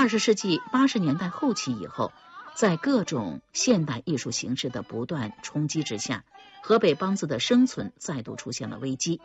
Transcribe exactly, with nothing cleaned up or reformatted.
二十世纪八十年代后期以后，在各种现代艺术形式的不断冲击之下，河北梆子的生存再度出现了危机。